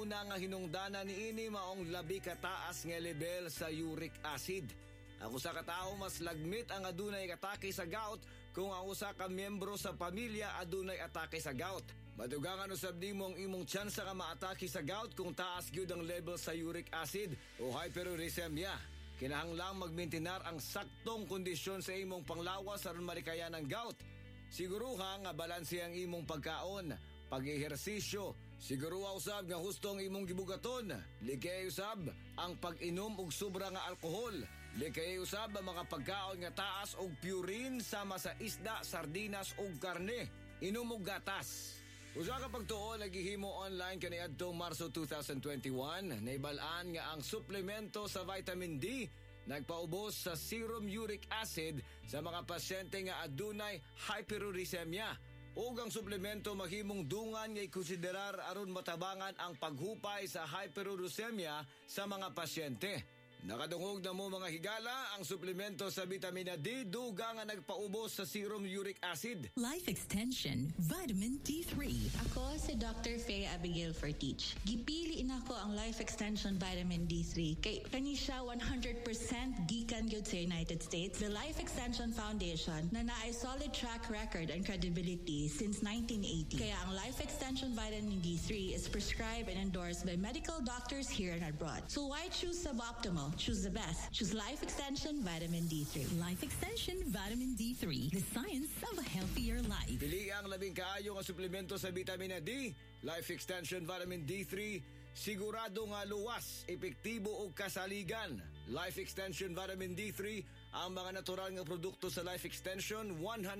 una nga hinungdana niini maong labi kataas nga level sa uric acid. Ang usa ka tawo mas lagmit ang adunay atake sa gout kung ang usa ka miyembro sa pamilya adunay atake sa gout. Madugangan usab nimo ang imong tsansa nga maatake sa gout kung taas gyud ang level sa uric acid o hyperuricemia. Kinahanglang magmaintenar ang saktong kondisyon sa imong panglawas aron marikayan ang gout. Siguruha nga balanse ang imong pagkaon, pag-ehersisyo. Siguruha usab nga husto ang imong gibugaton. Likay usab ang pag-inom og sobra nga alkohol. Likay usab ang mga pagkaon nga taas og purine sama sa isda, sardinas ug karne. Inom og gatas. Usa ka pagtuo naghihimo online kaniadtong Marso 2021, naibalaan nga ang suplemento sa vitamin D nagpaubos sa serum uric acid sa mga pasyente nga adunay hyperuricemia. Ug ang suplemento mahimong dungan nga ikonsiderar aron matabangan ang paghupay sa hyperuricemia sa mga pasyente. Nakadungog na mo mga higala, ang suplemento sa vitamina D duga nga nagpaubos sa serum uric acid. Life Extension Vitamin D3. Ako si Dr. Faye Abigail Fortich. Gipili na ko ang Life Extension Vitamin D3 kay kani siya 100% gikan gyud sa United States. The Life Extension Foundation na naay solid track record and credibility since 1980. Kaya ang Life Extension Vitamin D3 is prescribed and endorsed by medical doctors here and abroad. So why choose suboptimal? Choose the best. Choose Life Extension Vitamin D3. Life Extension Vitamin D3. The science of a healthier life. Pili ang labing kaayo nga suplemento sa vitamina D. Life Extension Vitamin D3. Sigurado nga luwas, epektibo ug kasaligan. Life Extension Vitamin D3. Ang mga natural nga produkto sa Life Extension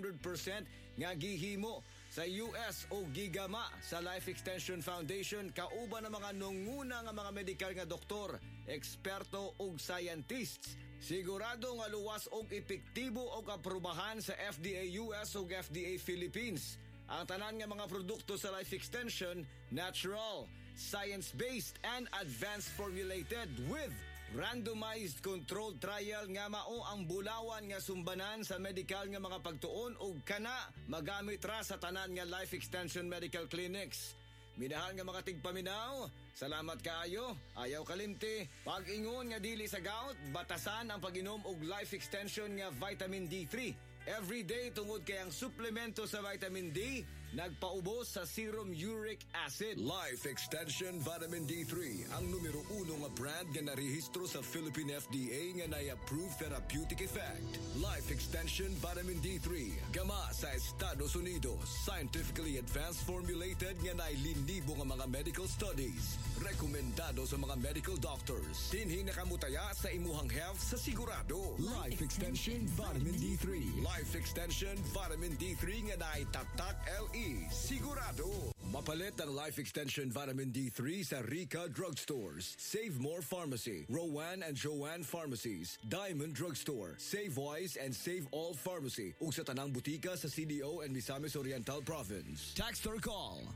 100% nga gihimo sa US o gigama sa Life Extension Foundation kauban ng mga nunguna nga mga medikal nga doktor, eksperto ug scientists. Sigurado nga luwas og epektibo og aprubahan sa FDA US ug FDA Philippines. Ang tanan nga mga produkto sa Life Extension natural, science-based and advanced formulated with randomized controlled trial nga mao ang bulawan nga sumbanan sa medical nga mga pagtuon ug kana magamit ra sa tanan nga Life Extension Medical Clinics. Minahal nga mga tigpaminaw, salamat kaayo, ayaw kalimti. Pag-ingon nga dili sa gout, batasan ang pag-inom og Life Extension nga Vitamin D3. Every day tungod kay ang suplemento sa vitamin D nagpaubos sa serum uric acid. Life Extension Vitamin D3 ang numero 1 nga brand nga narehistro sa Philippine FDA nga na-approve therapeutic effect. Life Extension Vitamin D3 gama sa Estados Unidos, scientifically advanced formulated nga nailinibo nga mga medical studies. Rekomendado sa mga medical doctors. Dinhi nakamutaya sa imuhang health sa sigurado. Life Extension Vitamin D3. Life Extension Vitamin D3 nga naitatak LE. Sigurado. Mapalit ang Life Extension Vitamin D3 sa Rica Drugstores, Save More Pharmacy, Rowan and Joanne Pharmacies, Diamond Drugstore, Save Wise and Save All Pharmacy ug sa tanang butika sa CDO and Misamis Oriental Province. Text or call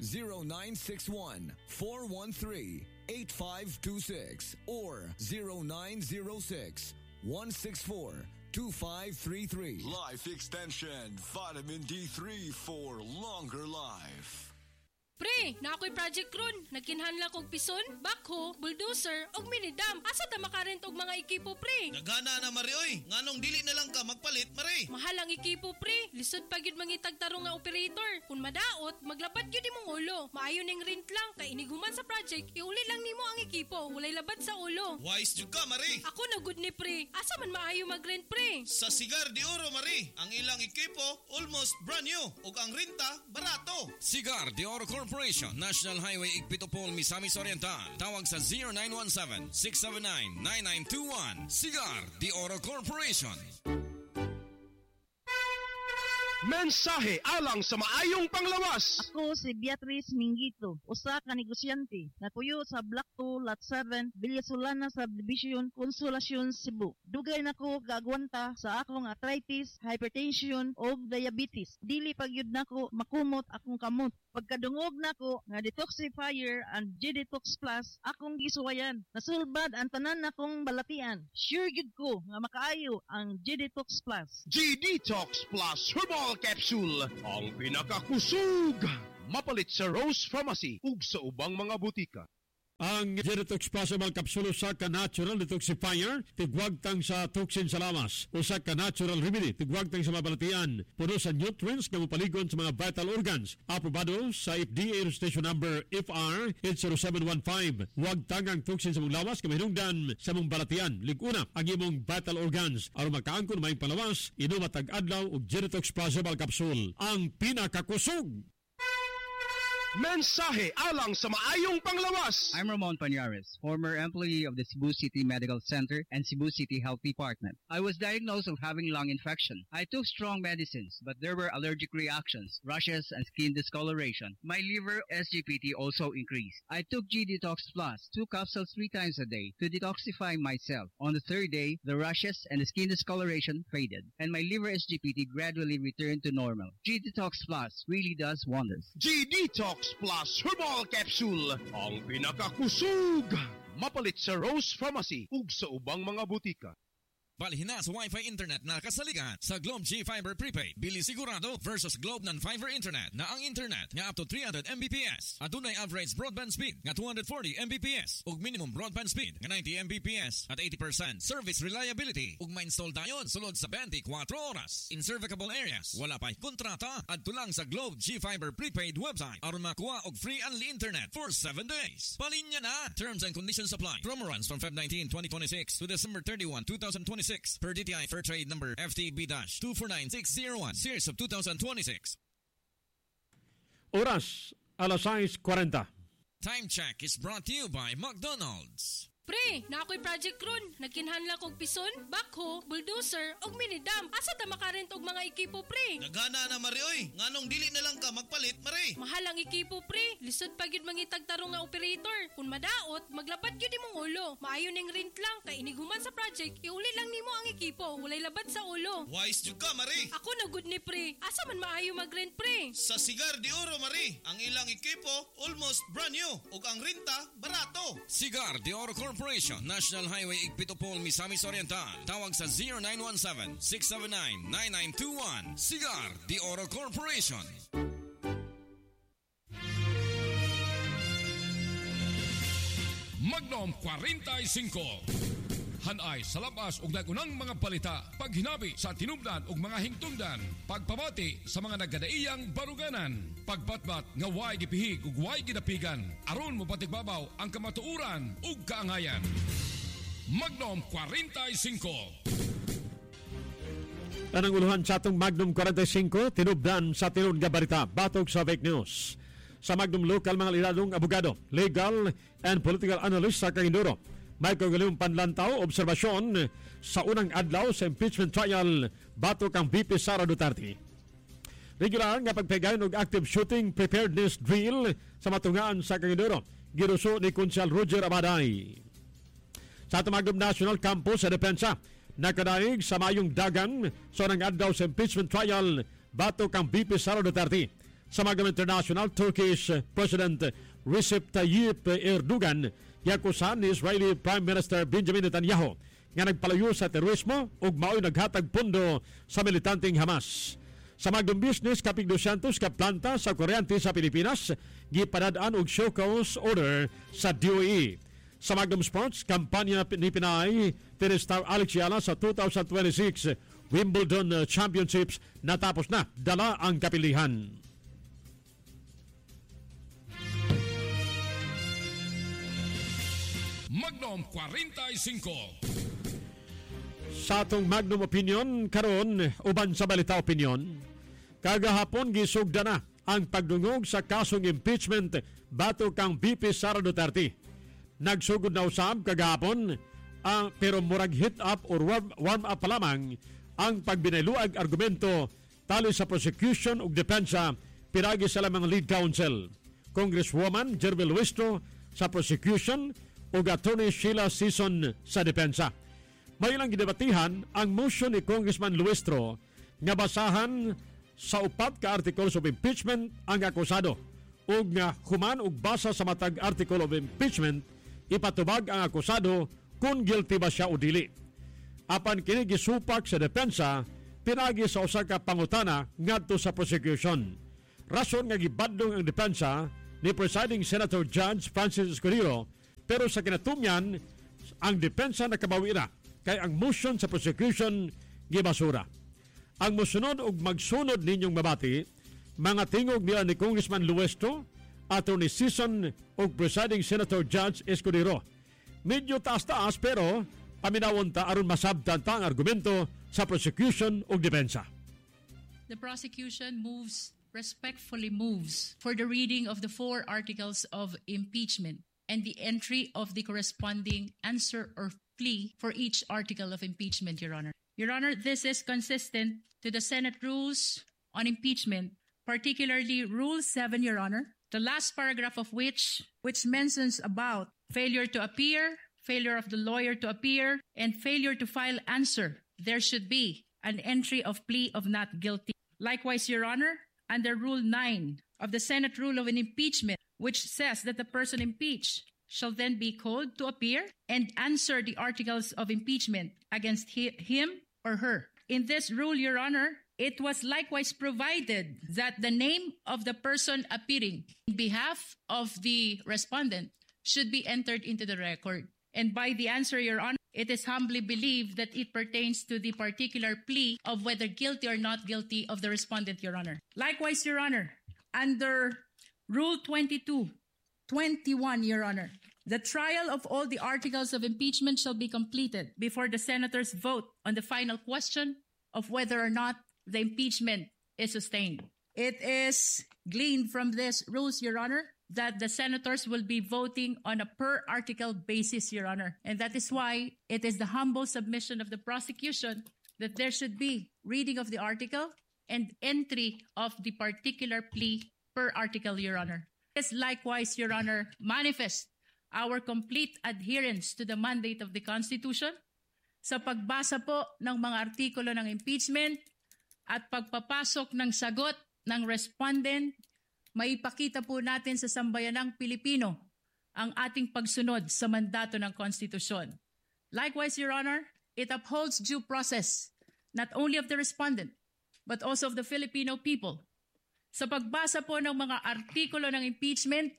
0961 413 8526 or 0906 164-2533. Life Extension Vitamin D3 for longer life. Pre, na ako'y project ron. Nagkinhanla kog pison, backhoe, bulldozer, og minidam. Asa ta makarent og mga ekipo, pre? Nagana na, Mari, oy. Nganong dili na lang ka magpalit, Mari? Mahal ang ekipo, pre. Lisod pa gyud mangitag tarong nga operator. Kung madaot, maglabat gyud imong ulo. Maayo ning rent lang, kay iniguman sa project, iuli lang nimo ang ekipo. Walay labat sa ulo. Wise jud ka, Mari. Ako na good ni, pre. Asa man maayo mag-rent, pre? Sa Cigar de Oro, Mari. Ang ilang ekipo, almost brand new. Ug ang renta, barato. Cigar de Oro Corporation, National Highway Igpitopol, Misamis Oriental. Tawag sa 0917-679-9921. Cigar de Oro Corporation. Mensahe alang sa maayong panglawas. Ako si Beatrice Mingito, usa ka negosyante na kuyo sa Block 2, Lot 7, Villasolana Subdivision, Consolacion, Cebu. Dugay nako gagwanta sa akong arthritis, hypertension o diabetes. Dili pagyud nako makumot akong kamot. Pagkadungog nako nga detoxifier and G-Detox Plus akong gisuwayan. Nasulbad ang tanan nakong balatian. Sure gyud ko nga makaayo ang G-Detox Plus. G-Detox Plus Herbal Capsule, ang pinakakusog. Mapalit sa Rose Pharmacy ug sa ubang mga butika. Ang Genetox Possible Capsule sa ka-natural detoxifier, tigwagtang sa toxin sa lawas. O sa ka-natural remedy, tigwagtang sa mabalatian. Puno sa nutrients na mapaligon sa mga vital organs. Aprobado sa FDA registration number FR 80715. Wagtang ang toxin sa mong lawas, kamahinungdan sa mong balatian. Liguna ang imong vital organs. Aron makaangkon may palawas, inom at tag-adlaw o Genetox Possible Capsule. Ang pinakakusog! Mensahe alang sa maayong panglawas. I'm Ramon Pañares, former employee of the Cebu City Medical Center and Cebu City Health Department. I was diagnosed of having lung infection. I took strong medicines, but there were allergic reactions, rashes, and skin discoloration. My liver SGPT also increased. I took G-Detox Plus, 2 capsules 3 times a day to detoxify myself. On the third day, the rashes and the skin discoloration faded, and my liver SGPT gradually returned to normal. G-Detox Plus really does wonders. G-Detox Plus Herbal Capsule, ang pinakakusog. Mapalit sa Rose Pharmacy ug sa ubang mga butika. Balhin na sa Wi-Fi internet na kasaligan sa Globe G-Fiber Prepaid. Bili sigurado versus Globe non-fiber internet na ang internet nga up to 300 Mbps. Adunay average broadband speed nga 240 Mbps ug minimum broadband speed nga 90 Mbps at 80% service reliability ug ma-install dayon sulod sa 24 oras. In serviceable areas, wala pa'y kontrata adto lang sa Globe G-Fiber Prepaid website aron makuha og free only internet for 7 days. Palinya na. Terms and conditions apply. Promo runs from Feb 19, 2026 to December 31, 2026. Per DTI Fair Trade Number FTB-249601 Series of 2026. Oras, alas 6:40. Time check is brought to you by McDonald's. Pre, na ako'y project ron. Nagkinhanla kog pison, backhoe, bulldozer, og minidam. Asa ta makarent og mga ekipo, pre? Nagana na, Mari, oy. Nganong dili na lang ka magpalit, Mari? Mahal ang ekipo, pre. Lisod pa gyud mangitag tarong nga operator. Kung madaot, maglabat gyud imong ulo. Maayo ning rent lang, kay iniguman sa project, iuli lang nimo ang ekipo. Walay labat sa ulo. Wise jud ka, Mari. Ako na good ni, pre. Asa man maayo mag-rent, pre? Sa Cigar de Oro, Mari. Ang ilang ekipo, almost brand new. Ug ang renta, barato. Cigar de Oro Corporation, National Highway Igpitopol, Misamis Oriental. Tawag sa 0917-679-9921. Cigar de Oro Corporation. Magnum 45. Hanay sa labas ug nagunang mga balita, paghinabi sa tinubdan ug mga hingtungdan, pagpabati sa mga nagkadaiyang baruganan, pagbatbat nga way gipihig ug way gidapigan, aron mo patigbabaw ang kamatuuran ug kaangayan. Magnum 45. Anang uluhan sa atong Magnum 45, tinubdan sa tinud nga balita, batok sa fake news. Sa Magnum Local, mga liradong abogado, legal and political analyst sa Cagindoro, may kagaling panlantaw, obserbasyon sa unang adlaw sa impeachment trial batok ang VP Sara Duterte. Regular nga pagpegayon og active shooting preparedness drill sa matungaan sa Cagindoro, giruso ni Konsehal Roger Abaday. Sa Magnum National Campus sa Depensa, nakadaig sa mayong dagan sa unang adlaw sa impeachment trial batok ang VP Sara Duterte. Sa Magnum International, Turkish President Recep Tayyip Erdogan yakusan ni Israeli Prime Minister Benjamin Netanyahu nga nagpalayo sa terorismo ug mao'y naghatag pondo sa militanteng Hamas. Sa Magnum Business, kapig 200 ka planta sa kuryente sa Pilipinas gipadad-an og show cause order sa DOE. Sa Magnum Sports, kampanya ni Pinay Terestar Alex Yala sa 2026 Wimbledon Championships natapos na, dala ang kapilihan. Magnum 45. Sa atong Magnum Opinion karon, uban sa Balita Opinion, kagahapon gisugda na ang pagdungog sa kasong impeachment batok kang VP Sara Duterte. Nagsugod na usab kagahapon, pero murag hit up or warm up pa lamang ang pagbinayluag argumento tali sa prosecution ug depensa piragi sa lamang lead counsel, Congresswoman Jervel Luistro sa prosecution ug Attorney Sheila Sison sa depensa. May ilang gidebatihan ang motion ni Congressman Luistro nga basahan sa 4 ka articles of impeachment ang akusado ug nga human ug basa sa matag article of impeachment ipatubag ang akusado kung guilty ba siya o dili. Apan kini gisupak sa depensa pinagi sa usa ka pangutana ngadto sa prosecution. Rason nga gibadlong ang depensa ni Presiding Senator Judge Francis Escudero Pero sa kinatumyan, ang depensa nakabawi na kay ang motion sa prosecution gibasura. Ang mosunod og magsunod ninyong mabati, mga tingog niya ni Congressman Luesto, Attorney Season ug Presiding Senator Judge Escudero. Medyo taas-taas pero paminawon ta aron masabtan ta ang argumento sa prosecution ug depensa. The prosecution respectfully moves for the reading of the 4 articles of impeachment and the entry of the corresponding answer or plea for each article of impeachment, Your Honor. Your Honor, this is consistent to the Senate rules on impeachment, particularly Rule 7, Your Honor, the last paragraph of which mentions about failure to appear, failure of the lawyer to appear, and failure to file answer. There should be an entry of plea of not guilty. Likewise, Your Honor, under Rule 9 of the Senate Rule of an Impeachment, which says that the person impeached shall then be called to appear and answer the articles of impeachment against him or her. In this rule, Your Honor, it was likewise provided that the name of the person appearing in behalf of the respondent should be entered into the record. And by the answer, Your Honor, it is humbly believed that it pertains to the particular plea of whether guilty or not guilty of the respondent, Your Honor. Likewise, Your Honor, under Rule 22, 21, Your Honor, the trial of all the articles of impeachment shall be completed before the senators vote on the final question of whether or not the impeachment is sustained. It is gleaned from these rules, Your Honor, that the senators will be voting on a per-article basis, Your Honor. And that is why it is the humble submission of the prosecution that there should be reading of the article and entry of the particular plea per article, Your Honor. This likewise, Your Honor, manifest our complete adherence to the mandate of the Constitution sa pagbasa po ng mga artikulo ng impeachment at pagpapasok ng sagot ng respondent. Maipakita po natin sa sambayanang Pilipino ang ating pagsunod sa mandato ng konstitusyon. Likewise, Your Honor, it upholds due process not only of the respondent but also of the Filipino people. Sa pagbasa po ng mga artikulo ng impeachment,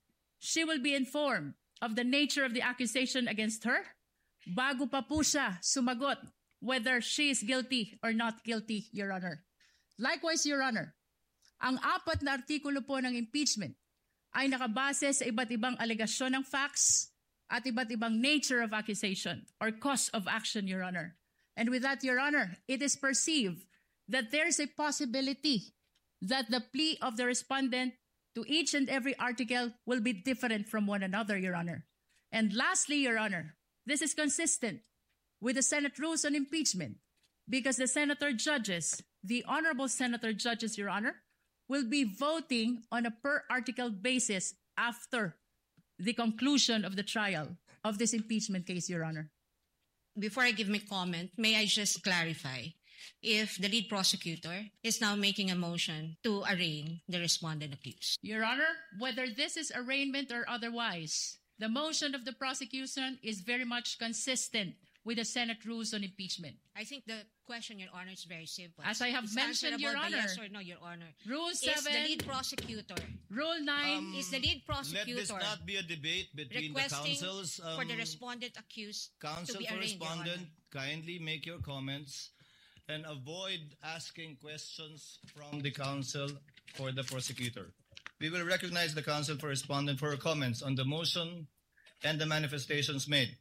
she will be informed of the nature of the accusation against her bago pa po siya sumagot whether she is guilty or not guilty, Your Honor. Likewise, Your Honor, ang 4 na artikulo po ng impeachment ay nakabase sa iba't ibang alegasyon ng facts at iba't ibang nature of accusation or cause of action, Your Honor. And with that, Your Honor, it is perceived that there is a possibility that the plea of the respondent to each and every article will be different from one another, Your Honor. And lastly, Your Honor, this is consistent with the Senate rules on impeachment because the senator judges, the honorable senator judges, Your Honor, will be voting on a per-article basis after the conclusion of the trial of this impeachment case, Your Honor. Before I give my comment, may I just clarify if the lead prosecutor is now making a motion to arraign the respondent accused? Your Honor, whether this is arraignment or otherwise, the motion of the prosecution is very much consistent with the Senate rules on impeachment. I think the question, Your Honor, is very simple. As I have mentioned, Your Honor, yes or no, Your Honor. Rule 7, is the lead prosecutor. Rule 9, is the lead prosecutor. Let this not be a debate between the councils. For the respondent accused Counsel to be for arraigned, respondent, kindly make your comments and avoid asking questions from the counsel for the prosecutor. We will recognize the counsel for respondent for comments on the motion and the manifestations made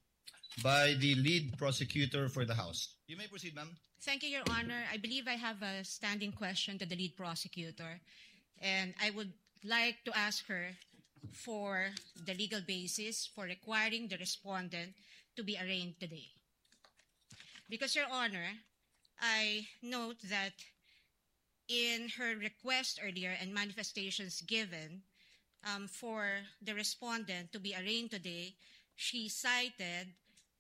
by the lead prosecutor for the House. You may proceed, ma'am. Thank you, Your Honor. I believe I have a standing question to the lead prosecutor, and I would like to ask her for the legal basis for requiring the respondent to be arraigned today. Because, Your Honor, I note that in her request earlier and manifestations given for the respondent to be arraigned today, she cited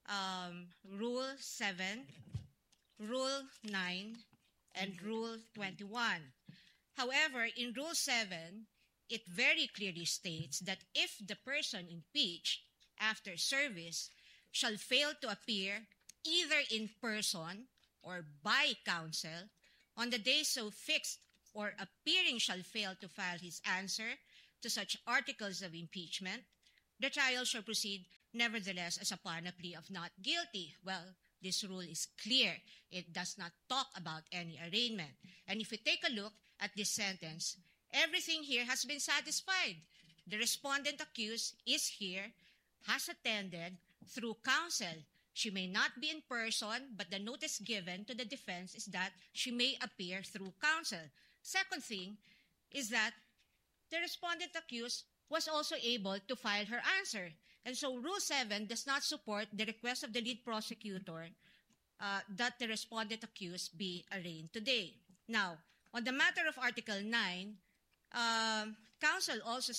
Rule 7, Rule 9, and Rule 21. However, in Rule 7, it very clearly states that if the person impeached after service shall fail to appear either in person or by counsel on the day so fixed, or appearing shall fail to file his answer to such articles of impeachment, the trial shall proceed nevertheless, as upon a plea of not guilty. Well, this rule is clear. It does not talk about any arraignment. And if we take a look at this sentence, everything here has been satisfied. The respondent accused is here, has attended through counsel. She may not be in person, but the notice given to the defense is that she may appear through counsel. Second thing is that the respondent accused was also able to file her answer. And so Rule 7 does not support the request of the lead prosecutor that the respondent accused be arraigned today. Now, on the matter of Article 9, counsel also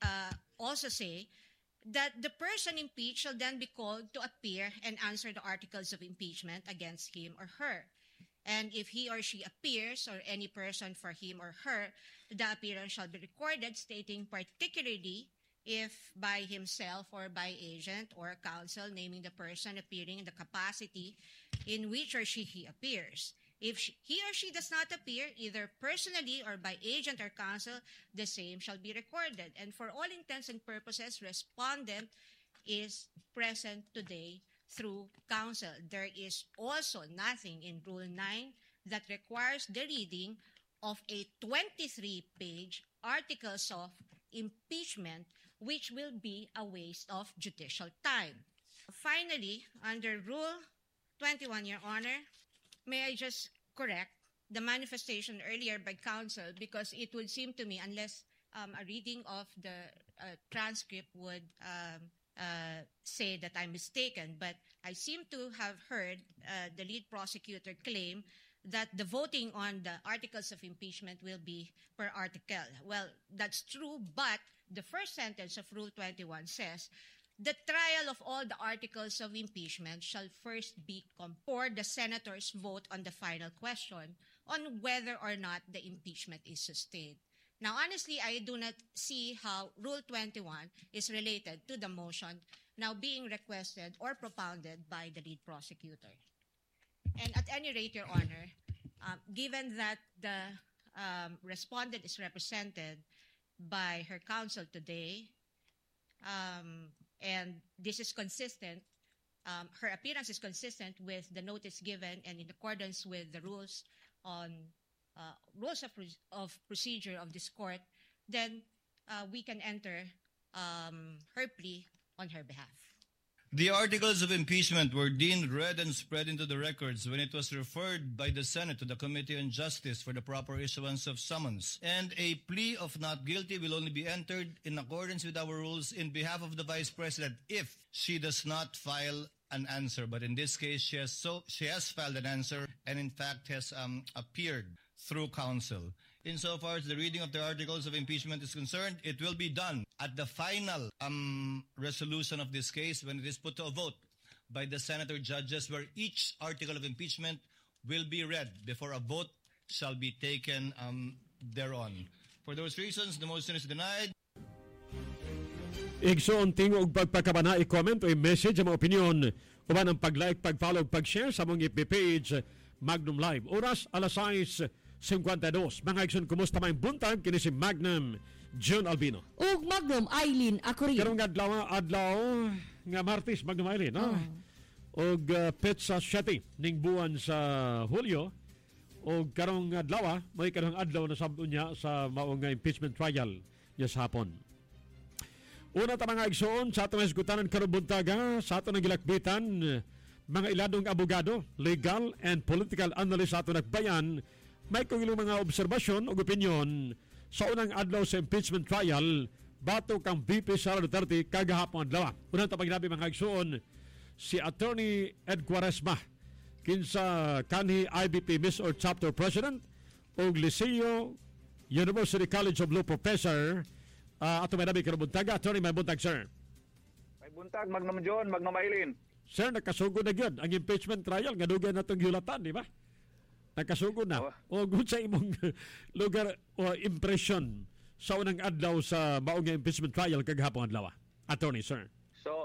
say that the person impeached shall then be called to appear and answer the articles of impeachment against him or her. And if he or she appears, or any person for him or her, the appearance shall be recorded, stating particularly if by himself or by agent or counsel, naming the person appearing in the capacity in which or he appears. If he or she does not appear, either personally or by agent or counsel, the same shall be recorded. And for all intents and purposes, respondent is present today through counsel. There is also nothing in Rule 9 that requires the reading of a 23-page articles of impeachment, which will be a waste of judicial time. Finally, under Rule 21, Your Honor, may I just correct the manifestation earlier by counsel, because it would seem to me, unless a reading of the transcript would say that I'm mistaken, but I seem to have heard the lead prosecutor claim that the voting on the articles of impeachment will be per article. Well, that's true, but the first sentence of Rule 21 says, the trial of all the articles of impeachment shall first be before the senators vote on the final question on whether or not the impeachment is sustained. Now, honestly, I do not see how Rule 21 is related to the motion now being requested or propounded by the lead prosecutor. And at any rate, Your Honor, given that the respondent is represented by her counsel today, and this is consistent, her appearance is consistent with the notice given and in accordance with the rules on rules of procedure of this court, then we can enter her plea on her behalf. The articles of impeachment were deemed read and spread into the records when it was referred by the Senate to the Committee on Justice for the proper issuance of summons. And a plea of not guilty will only be entered in accordance with our rules in behalf of the Vice President if she does not file an answer. But in this case, she has filed an answer and in fact has appeared through counsel. Insofar as the reading of the articles of impeachment is concerned, it will be done at the final resolution of this case when it is put to a vote by the senator judges, where each article of impeachment will be read before a vote shall be taken thereon. For those reasons, the motion is denied. Igsoon tingo og pagpakabana i-comment o i-message ang mga opinion uban ang pag-like, pag-follow, pag-share sa mong FB page Magnum Live. Oras alas 6:52. Mga igsoon, kumusta may buntag kini si Magnum John Albino. Ug Magnum Eileen Acoria. Karong adlaw nga Martes, Magnum Eileen, no? Og petsa 7 ning buwan sa Hulyo. Og karong adlaw, may karong adlaw na sabdo niya sa maong nga impeachment trial niya sa hapon. Una ta mga igsoon sa atong isgutanan karong buntaga sa atong gilakbitan mga iladong abogado, legal and political analyst sa atong nagbayan, may kung ilang mga obserbasyon o opinyon sa unang adlaw sa impeachment trial batok ang VP Sara Duterte kagahapon adlaw. Unang tapaglabi mga igsoon si Attorney Ed Quaresma kinsa kanhi IBP Miss or Chapter President o Liceo University College of Law Professor. Ato may nabi karabuntaga. Attorney, may buntag, sir. May buntag, Magnum John, Magnum Eileen. Sir, nakasugo na yun ang impeachment trial. Ngadugan na itong hulatan, di ba? Nakasugo na. O kung sa imong lugar o impression sa unang adlaw sa maong impeachment trial kagahapon adlaw. Attorney, sir. So,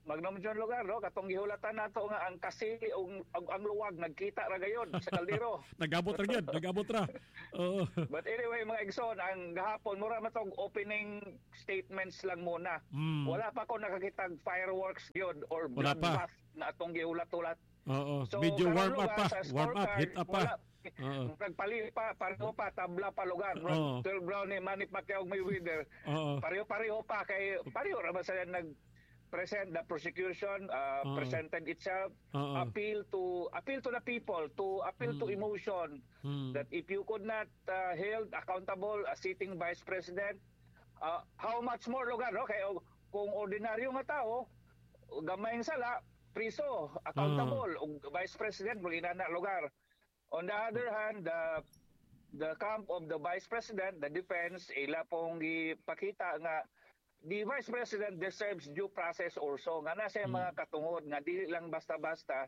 Magnom John lugar, no? Katong gihulatan nato nga ang kasili ang luwag nagkita ra gayon sa kaldero. Nagabot ra gyud, nagabot ra. Oo. But anyway, mga igsoon, ang gahapon mura matong opening statements lang muna. Wala pa ko nakakitag fireworks gyud or bloodbath na atong giulat-ulat. Oo. So, Medyo warm up lugar, pa, warm up, hit up pa. Oo. Nagpali pa, pareho pa, tabla pa lugar. 12 Brown ni Manny Pacquiao Mayweather. Pareho pa kay pareho ra ba sila present the prosecution presented itself appeal to the people, to appeal to emotion that if you could not held accountable a sitting vice president, how much more lugar, no? Kaya kung ordinaryo nga tao gamay sala priso accountable og vice president mo inana lugar. On the other hand, the camp of the vice president, the defense, ila pong gipakita nga the Vice President deserves due process also. Nga na siya mga katungod, nga di lang basta-basta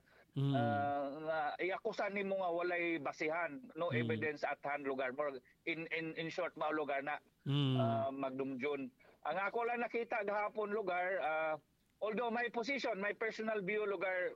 nga iakusan nimo nga walay basihan, no evidence at hand lugar. More in short, mao lugar na magdumjon. Ang ako lang nakita gahapon lugar, although my position, my personal view lugar,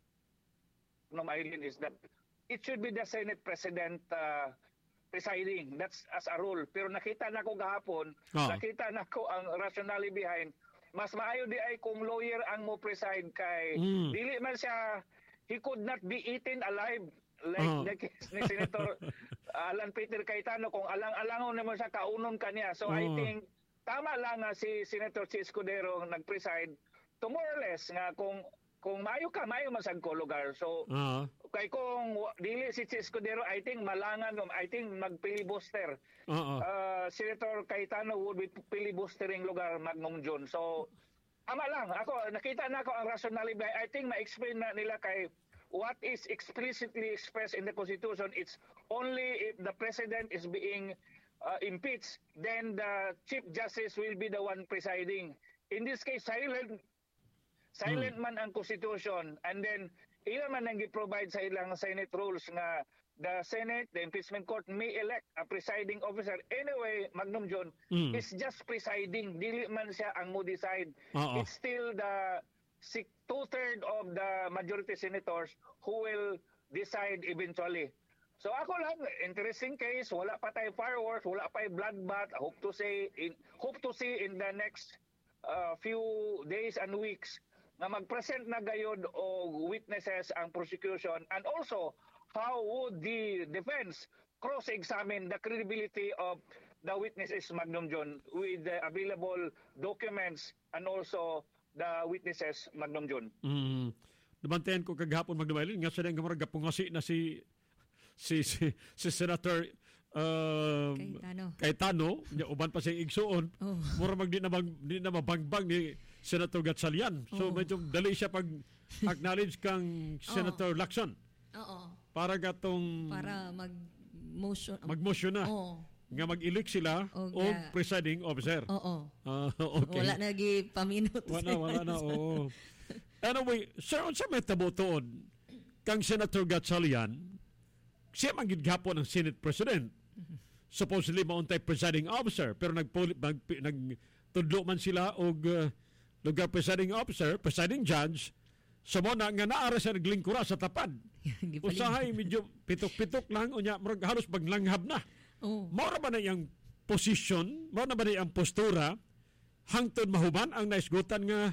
no, Eileen, is that it should be the Senate President presiding. That's as a rule. Pero nakita na ko gahapon, nakita na ko ang rationale behind. Mas maayo di ay kung lawyer ang mo preside kay dili man siya, he could not be eaten alive like ni Senator Alan Peter Cayetano kung alang-alangon naman siya kaunon kaniya. So I think tama lang nga si Senator Chi Escudero nag-preside to more or less nga kung maayo masag ko lugar. So kay kung dili si Chi Escudero, I think malangan, I think magpilibuster. Senator Cayetano would be pilibustering lugar Magnom John. So ama lang, ako nakita na ako ang rationale. I think ma-explain na nila kay what is explicitly expressed in the Constitution. It's only if the President is being impeached, then the Chief Justice will be the one presiding. In this case, silent man ang Constitution, and then ilan man ang gi-provide sa ilang Senate rules nga the Senate, the impeachment court may elect a presiding officer. Anyway, Magnom John is just presiding. Dili man siya ang mo decide. It's still the 2/3 of the majority senators who will decide eventually. So ako lang, interesting case, wala pa tayo fireworks, wala pa tayo bloodbath. Hope to see in the next few days and weeks na mag-present na gayod o witnesses ang prosecution, and also how would the defense cross-examine the credibility of the witnesses, Magnom John, with the available documents and also the witnesses, Magnom John. Nabantayan ko kagahapon, Magnom Eileen, nga siya nga marag pungasi na si Senator Cayetano, uban pa siyang igsuon, mura di na mabangbang ni Senator Gatchalian. So medyo dali siya pag acknowledge kang Senator Lacson. Para mag-motion na. Nga mag-elect sila o presiding officer. Okay. Wala na paminot. Wala na. Oo. Anyway, sir, unsa may tabotoon kang Senator Gatchalian, siya manggidgapon ng Senate President. Supposedly mauntay presiding officer, pero nagtudlo man sila og lugar presiding officer, presiding judge, sa muna nga naara siya naglingkura sa tapad. Usahay medyo pitok-pitok lang, unya halos maglanghab na. Mora ba na yung position, mora ba na yung postura, hangtod mahuman ang naisgutan nga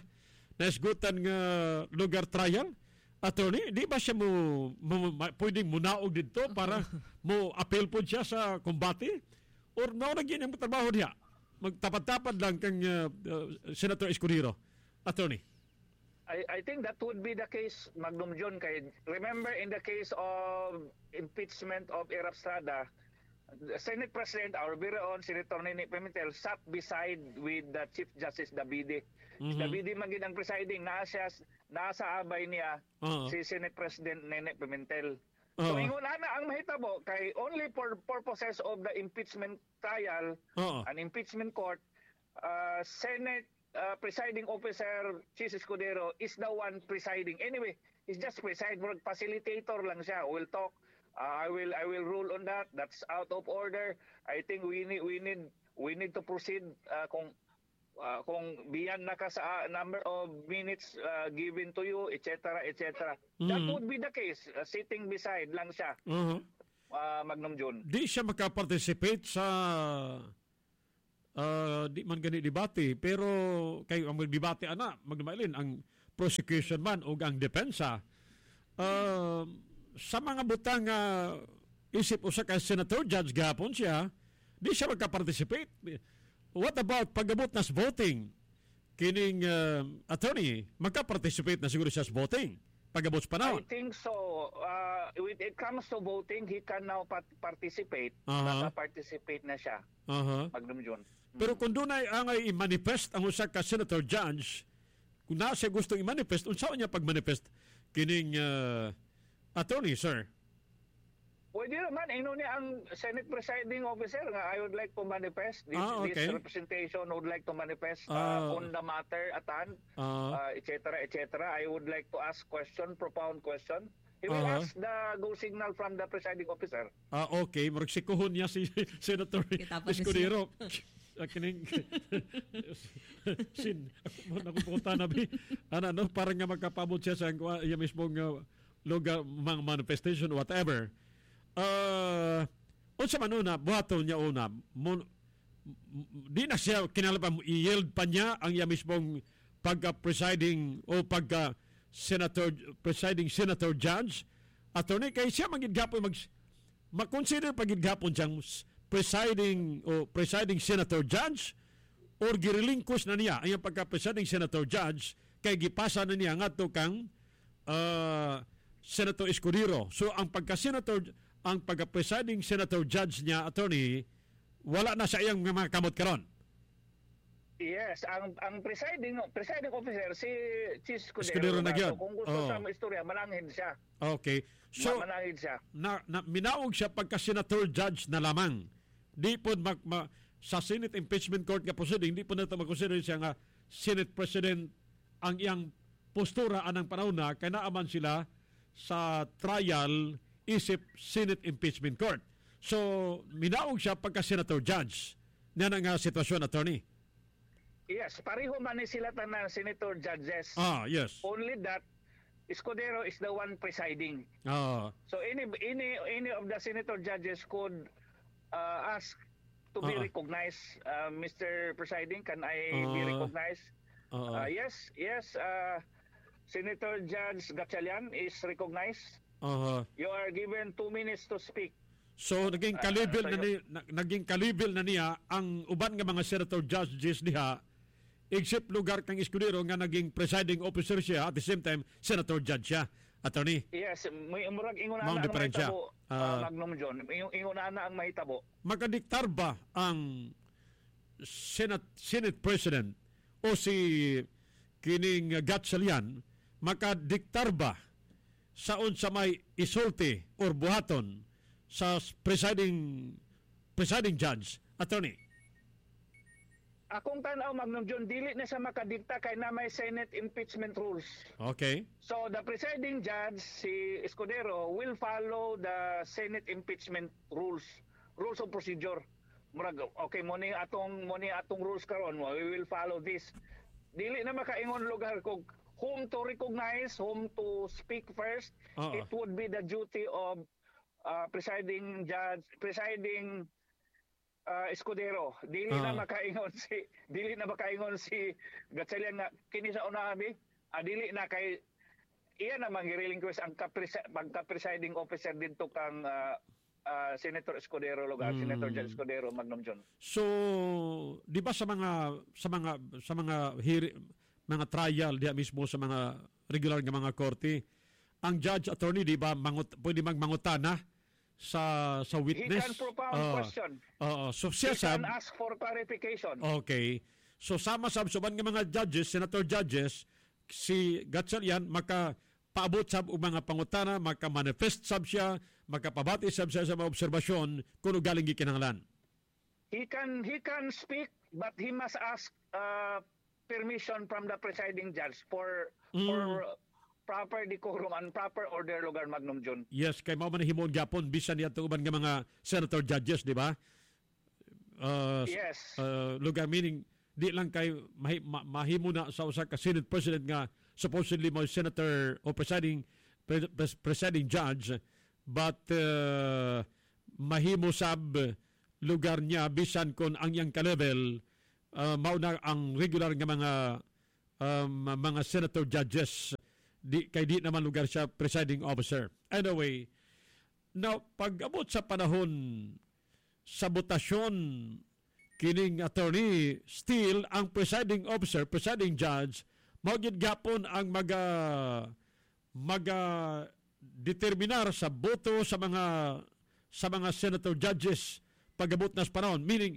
lugar trial? Attorney, di ba siya pwedeng munaog dito para mo appeal po siya sa kombate? Or naunagin yung trabaho niya? Magtapad-tapad lang kang Senator Escudero. Attorney. I think that would be the case, Magnom John. Remember in the case of impeachment of Erap Estrada, the Senate President, our very own Senator Nene Pimentel, sat beside with the Chief Justice Davide. Davide maging ang presiding, nasa abay niya si Senate President Nene Pimentel. So ingon ana ang mahitabo kay only for purposes of the impeachment trial and impeachment court, Senate presiding officer Chis Escudero is the one presiding. Anyway, he's just preside, facilitator lang siya. We'll talk. I will rule on that. That's out of order. I think we need to proceed kung kung beyond na ka sa number of minutes given to you, etc., etc. That would be the case. Sitting beside lang siya, Magnum June. Di siya makaparticipate sa di man gani debate, pero kayo ang magbibate magdumailin ang prosecution man o ang depensa. Sa mga butang isip usa ka senator judge gapon siya, di siya magka-participate. What about pag-abot na sa voting? Kining attorney, magka-participate na siguro siya sa voting pag-abot sa panahon. I think so. When it comes to voting, he can now participate. Naka-participate na siya, Magnum June. Pero kung doon ay angay i-manifest ang usa ka senator judge, kung na siya gusto i-manifest, unsaon niya pag-manifest kining attorney, sir? Pwede naman, niya ang Senate Presiding Officer nga, I would like to manifest this representation, would like to manifest on the matter at hand, etc., etc. I would like to ask question, propound question. He will ask the go signal from the Presiding Officer. Okay. Magsikuhon niya si Senator Escudero. Kining nakupunta na bi parang nga magkapabot siya sa iya mismong lugar, mga manifestation, whatever. Unsa man una buhaton niya una di na siya kinalapang i-yield pa niya ang iya mismong pagka-presiding o presiding senator judge attorney, kay siya magigapon mag-consider pagigapon siyang presiding senator judge or girelinquis na niya ang pagka-presiding senator judge kay gipasa na niya ngadto kang Senator Escudero. So ang pagka-presiding senator judge niya, attorney, wala na sa iyang mga kamot karon. Yes, ang presiding officer si Escudero na gyud. Kung gusto sa istorya, manangin siya. Okay. So manangin siya. Minaog siya pagka-senator judge na lamang. Di po sa Senate impeachment court nga proceeding, di po nato mag-consider siya nga Senate President ang iyang postura anang panahon na kay naaman sila sa trial isip Senate impeachment court. So, minaog siya pagka-senator judge. Yan ang sitwasyon, attorney. Yes, pareho man ni sila tanan senator judges. Yes. Only that Escudero is the one presiding. So any of the senator judges could ask to be recognized. Mr. Presiding, can I be recognized? Yes. Senator Judge Gatchalian is recognized. You are given 2 minutes to speak. So naging kalibil na niya ang uban nga mga senator judges diha, except lugar kang Escudero nga naging presiding officer siya at the same time senator judge siya, attorney. Yes, may murag inguna na ang mahitabo, Magnum John. Inguna na ang mahitabo. Makadiktar ba ang Senate President o si kining Gatchalian, makadiktar ba saon sa may isulti or buhaton sa presiding judge, attorney? Akong tanaw, Magnum John, dili na sa makadikta kay na may Senate impeachment rules. Okay. So the presiding judge, si Escudero, will follow the Senate impeachment rules of procedure. Murag, okay, muni atong rules karon, we will follow this. Dili na makaingon lugar kung whom to recognize, whom to speak first. It would be the duty of presiding Escudero. Dili na makaingon si Gatchalian nga kini sa unabi. Dili na kay iya na mangirelinquest ang pagka-presiding officer dito kang Senator Escudero lugar, Senator Judge Escudero, Magnum John. So, di ba sa mga trial diha mismo sa mga regular nga mga korte, ang judge attorney di ba pwede magmangutana sa witness? He can propound question. So he can ask for clarification. Okay. So sama sa suban nga mga judges, senator judges, si Gatchalian makapaabot sab og mga pangutana, maka-manifest sab siya, makapabati sab siya sa mga obserbasyon kung galing gikinahanglan. He can speak, but he must ask permission from the presiding judge for proper decorum and proper order lugar, Magnum John. Yes, kay mao man himong gyapon bisan niya uban nga mga senator judges, di ba? Yes. Lugar meaning di lang kay mahimo na sa usa ka Senate President nga supposedly mo senator o presiding judge, but mahimo sab lugar niya bisan kon ang iyang ka-level mao na ang regular nga mga senator judges, di naman lugar siya presiding officer. Anyway, now pag-abot sa panahon sa botasyon kining attorney, still ang presiding officer, presiding judge, mao gid gapon ang determinar sa boto sa mga senator judges pag-abot na sa panahon, meaning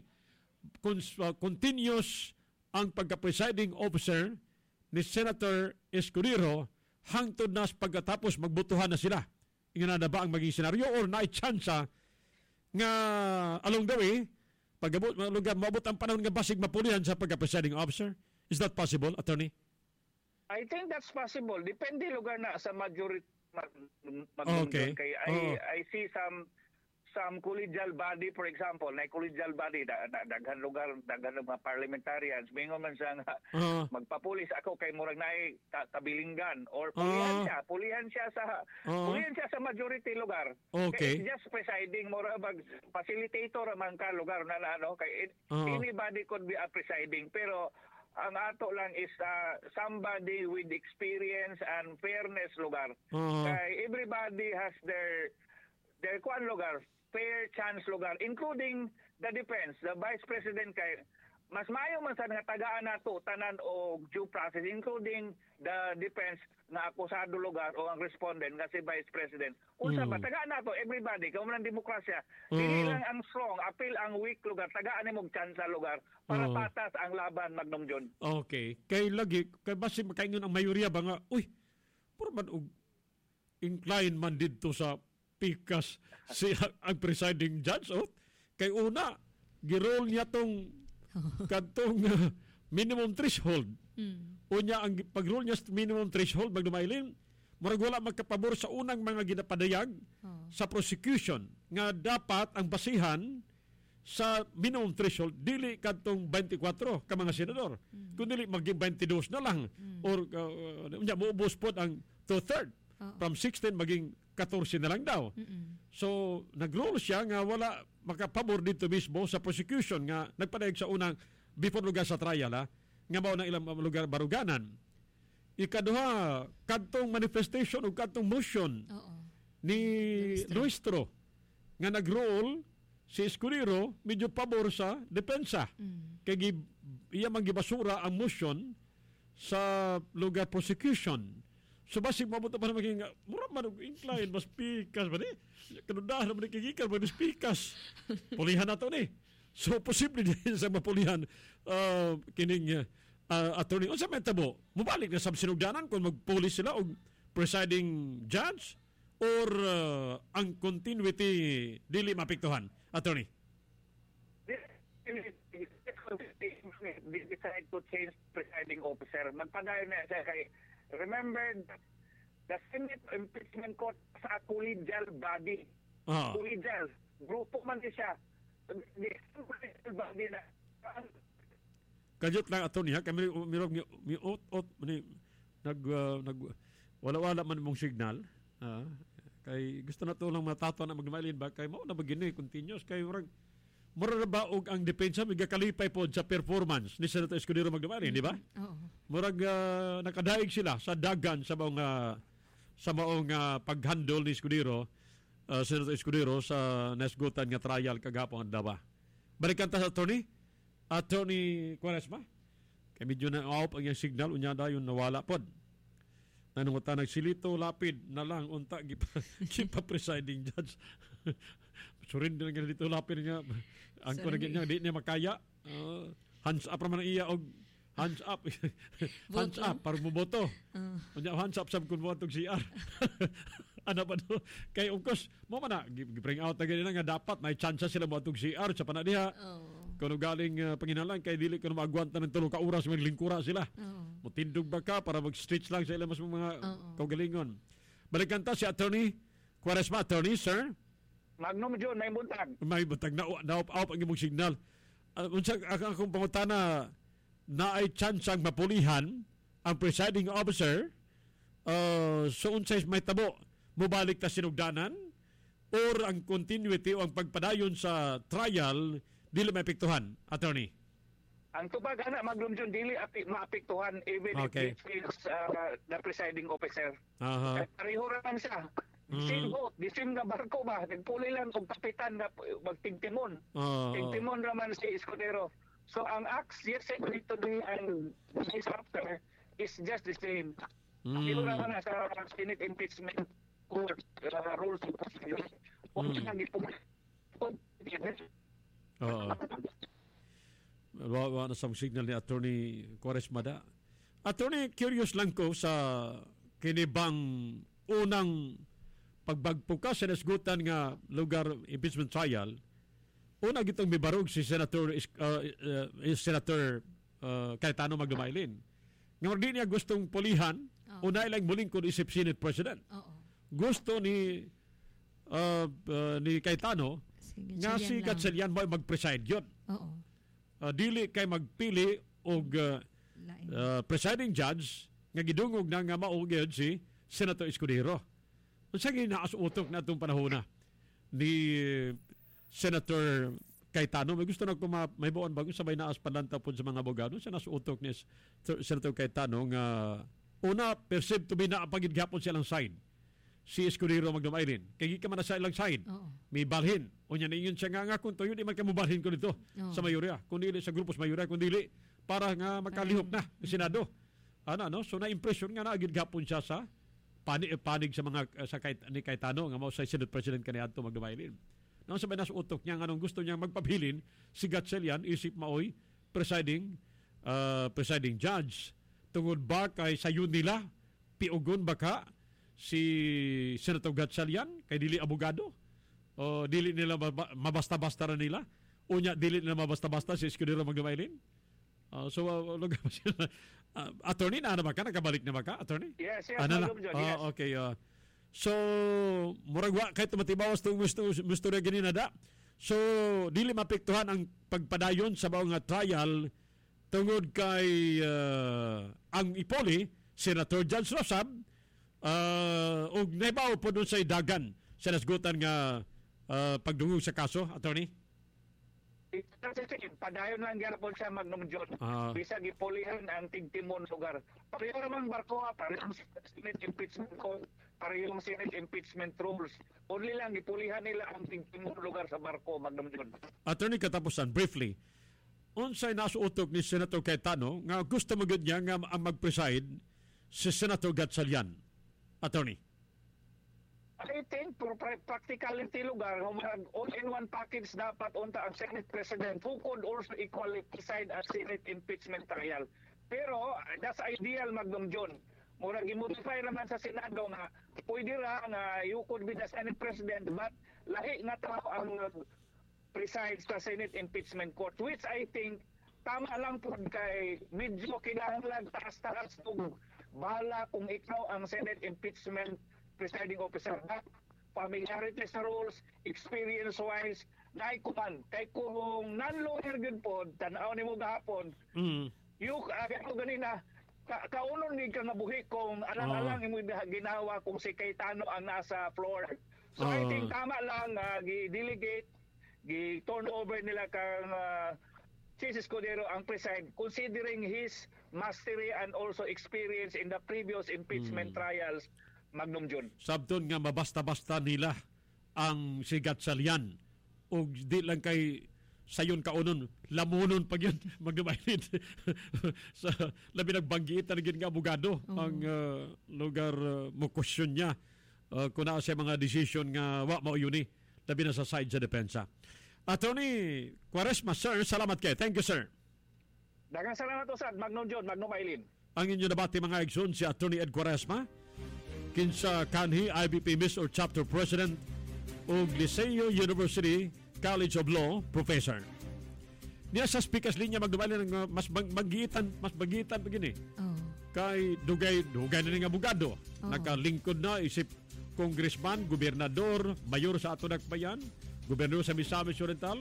continuous ang pagka-presiding officer ni Senator Escudero hangtod na pagkatapos magbotohan na sila. Ingana na ba ang maging senaryo or na-tsansa nga along the way maabot ang panahon nga basig mapulihan sa pagka-presiding officer? Is that possible, attorney? I think that's possible. Depende lugar na sa majority. Okay. I see some collegial body, for example, na collegial body, daghan lugar, daghan mga parliamentarians, mingon man siya nga, magpapulis ako kay murag na kabilinggan, or pulihan siya sa majority lugar. Okay. Kay just presiding, murag facilitator man ka lugar na kay anybody could be a presiding, pero ang ato lang is somebody with experience and fairness lugar. Kay everybody has their kuan lugar, fair chance lugar, including the defense, the vice president. Kay mas maayo man sa nga tagaan nato tanan og due process, including the defense na akusado lugar o ang respondent nga si vice president. Unsa ba tagaan nato everybody, kamo man demokrasya. Dili lang ang strong, appeal ang weak lugar, tagaan nimo chance sa lugar para patas ang laban, Magnum John. Okay. Kay basi makaingon ang mayoriya ba nga, puro man og incline man didto sa pikas si ang presiding judge. Kay una girol niya tong kadtong minimum threshold. Unya ang pag-rule niya sa minimum threshold, magdumailin, murag wala magkapabor sa unang mga ginapadayag sa prosecution nga dapat ang basihan sa minimum threshold dili kadtong 24 ka mga senador. Kundi maging 22 na lang, or muubos po ang 2/3 from 16 maging 14 na lang daw. So nag-rule siya nga wala makapabor dito mismo sa prosecution nga nagpadayag sa unang before lugar sa trial nga mao na ilang lugar baruganan. Ikaduha, kadtong manifestation o kadtong motion ni Nuestro nga nag-rule si Escudero medyo pabor sa depensa. Kaya iya manggibasura ang motion sa lugar prosecution. So basig mabuto pa na maging mura man incline mas pikas ba ni? Kanudahan naman kikikan mas pikas. Pulihan nato ni. So posible din sa mapulihan kining attorney. Unsa may tabo? Mubalik na sa sinugdanan kung magpulis sila og presiding judge or ang continuity dili mapiktuhan, attorney? Decide to change presiding officer. Magpadayon na siya kay remember the Senate impeachment court sa collegial body. Collegial. Grupo man siya. Body na. Kajot lang attorney ha, kami mirog wala man mong signal. Kay gusto na to lang matato na magdumailin ba kay mo na begini continuous kay mura na ba og ang depensa migakalipay pod sa performance ni Senator Escudero magdumailin, di ba? Murag nakadaig sila sa dagan sa maong paghandle ni Escudero, Senator Escudero sa nasgutan nga trial kagapon dawa. Balikan ta sa Attorney Quaresma. Kay medyo na off ang yung signal unya dayon nawala pod. Nanungutan nagsilito lapid na lang unta gipa presiding judge. Surrender nga dito lapid nga ang kunagin niya di niya makaya. Hands up naman iya og hands up. Hands up para muboto. Unya hands up sab kun moatog CR. Ano ba do? Kay ungkos mo man na bring out na nga dapat may chance sila moatog CR sa panadiha. Kung galing panginalan kay dili ko na maagwanta ng 3 ka oras maglingkura sila. Mutindog ba ka para mag-stretch lang sa ilang mas mga kaugalingon. Balikan ta si Attorney Quaresma. Attorney, sir? Magnum John, may buntag. May buntag. Na-up ang imong signal. Unsa akong pangutana, na ay tsansang mapulihan ang presiding officer so unsay may tabo mobalik ta sinugdanan or ang continuity o ang pagpadayon sa trial dili maapektuhan, attorney? Ang tubag ana maglumjon dili maapektuhan even if it is the presiding officer. Pareho raman siya. Same boat, the same nga barko ba, nagpuli lang og kapitan na magtingtimon. Tingtimon raman si Escudero. So ang acts yes dito ni ang after is just the same. Ito naman sa Senate impeachment court rules of procedure. Wala na sa signal ni Attorney Quaresmada. Attorney, curious lang ko sa kinibang unang pagbagpo ka sa nasgutan nga lugar impeachment trial. Una gitong mibarog si Senator Cayetano Magdumailin. Ngayon di niya gustong pulihan, una ilang muling kung isip Senate President. Gusto ni Cayetano nga si Gatchalian mo mag-preside yun. Dili kay magpili og presiding judge nga gidungog na nga maugid si Senator Escudero. Unsa ginaasutok na itong panahon ni Senator Cayetano? May gusto na may buon bago sabay naas palanta po sa mga abogado sa nasuutok ni Senator Cayetano nga una perceived to be na pagidgapon silang side si Escudero Magdumailin. Kaya ka man sa ilang side. May balhin. O niya na yun siya nga kung to yun, di man ka mubalhin ko dito sa mayorya. Kung dili sa grupos mayorya, kung dili para nga makalihok na ng Senado. So na-impression nga na agid-gapon siya sa panig sa mga ni Cayetano nga mao sa Senate President kaniadto Magdumailin. Nang sabay nas utok niya anong gusto niya magpabilin si Gatchalian isip maoy presiding judge. Tungod ba kay sayon nila piugon baka si Senator Gatchalian kay dili abogado o dili nila mabasta-basta ra nila unya dili nila mabasta-basta si Escudero Magdumailin. Attorney na ba ka? Nakabalik na ba ka, attorney? Yes. Yes. Okay. So murag wa kay tumatibawas tong gusto ra ganina da. So dili mapektuhan ang pagpadayon sa mga trial tungod kay ang ipoli Senator Judge Rosab og naibaw po doon sa dagan sa nasgutan nga pagdungog sa kaso, attorney? Padayon lang po siya magnumjon. Bisag ipulihan ang tigtimon lugar. Pareho naman barko parehong Senate impeachment ko, parehong Senate impeachment rules. Only lang ipulihan nila ang tigtimon lugar sa barko magnumjon. Attorney, katapusan, briefly, unsay nasuutok ni Senator Cayetano nga gusto magud niya nga ang mag-preside si Senator Gatchalian, attorney? I think for practicality lugar, all-in-one package dapat unta ang Senate President who could also equally preside as Senate impeachment trial. Pero that's ideal Magdumjon. Murag i-modify naman sa Senado nga pwede ra nga you could be the Senate President but lahi nga tao ang preside sa Senate impeachment court, which I think tama lang po kay medyo kinahanglan taas-taas og bala kung ikaw ang Senate impeachment presiding officer. Familiarity sa rules, experience-wise, naikuman. Kay kung non-lawyer good po, tanaw ni mo gahapon, ako ganina, kaunon ni ka nabuhi kung alang-alang mo ginawa kung si Cayetano ang nasa floor. So I think tama lang, gi-delegate, gi-turn over nila kang si Escudero ang preside, considering his mastery and also experience in the previous impeachment trials. Magnum John. Sabton nga mabasta-basta nila ang si Gatchalian o di lang kay sayon kaunon lamunon pag yun magdumailin sa labi nagbanggitan gid nga abogado ang lugar mo question niya kung naa siya mga decision nga wa mao yuni labi na sa side sa depensa. Attorney Quaresma, sir, salamat kay. Thank you, sir. Daghang salamat usad Magnum John, Magnum Ailin. Ang inyo nabati mga igsoon si Attorney Ed Quaresma, kinsa kanhi IBP Miss or Chapter President ug Liceo University College of Law Professor. Niya sa speakers linya magdumailin ng mas magitan begini. Kay dugay na ng abogado. Nakalingkod na isip congressman, gobernador, mayor sa ato nagbayan, gobernador sa Misamis Oriental,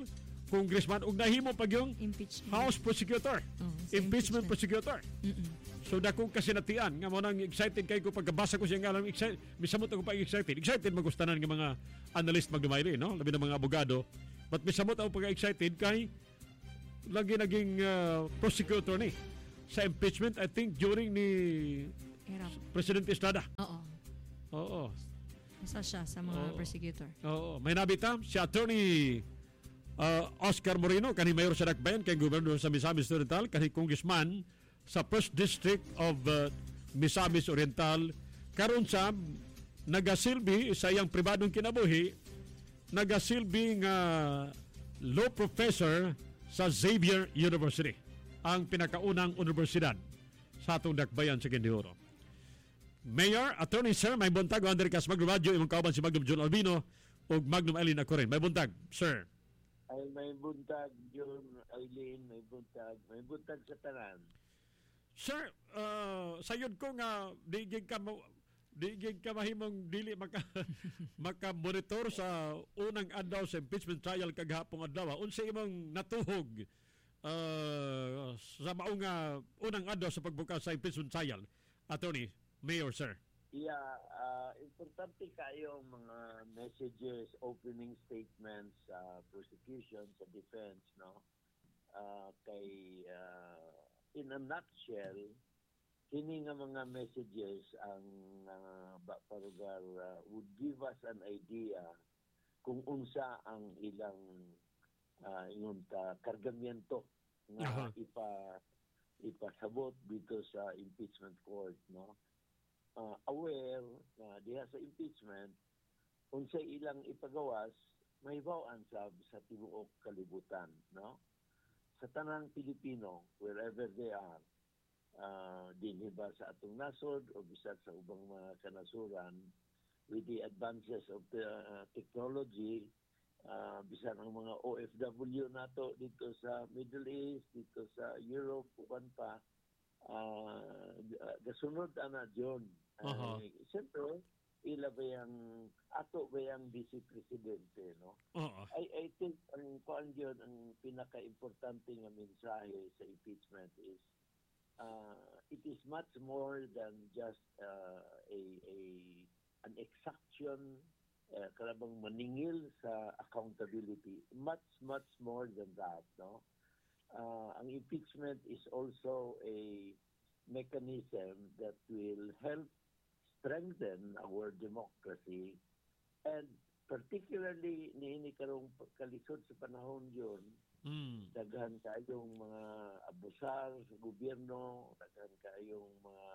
congressman ug nahimo pag yung House prosecutor. Impeachment prosecutor. So dako kasinatian nga mo nang excited kay ko pagkabasa ko siya nga lang excited. Misamot ako pa excited. Excited magustanan ng mga analyst magdumayri, no? Labi ng mga abogado. But misamot ako pagka-excited kay lagi naging prosecutor ni sa impeachment, I think during ni President Estrada. Oo. Isa siya sa mga prosecutor. Oo. May nabita si Attorney Oscar Moreno, kani mayor sa Dakbayan, kay Gobernador sa Misamis Oriental, kani Congressman sa 1st District of Misamis Oriental, karon sa nagasilbi sa iyang pribadong kinabuhi, nagasilbi nga law professor sa Xavier University, ang pinakaunang universidad sa atong Dakbayan sa Quindío. Mayor, Attorney Sir, may buntag o Andre Cas Magnum Radio, imong kauban si Magnum John Albino o Magnum Eileen ako rin. May buntag, Sir. Ay, may buntag, John Eileen, may buntag sa tanan. Sir, sayod ko nga, digig ka mahimong dili maka-monitor sa unang adlaw sa impeachment trial kaghapong adlaw. Unsa imong natuhog sa maong unang adlaw sa pagbukas sa impeachment trial, Attorney Mayor, sir? Yeah, importante kayo mga messages, opening statements, prosecution, sa defense, no? Kay, in a nutshell, kini nga mga messages ang parugar would give us an idea kung unsa ang ilang kargamiento nga ipasabot dito sa impeachment court, no? Aware na diha sa impeachment unsay ilang ipagawas mahibawaan sa tibuok kalibutan, no? Sa tanang Pilipino, wherever they are, dinhi ba sa atong nasod o bisag sa ubang mga kanasuran, with the advances of the technology, bisan ang mga OFW nato dito sa Middle East, dito sa Europe, uban pa, gasunod ana John. Siyempre, ila ba yung ato ba yung vice presidente, no? I think ang kuan yun, ang pinaka-importante nga mensahe sa impeachment is it is much more than just an exaction, karabang maningil sa accountability. Much more than that, no? Ang impeachment is also a mechanism that will help strengthen our democracy, and particularly niini karong kalisod sa panahon yun, daghan kayong mga abusar sa gobyerno, daghan kayong mga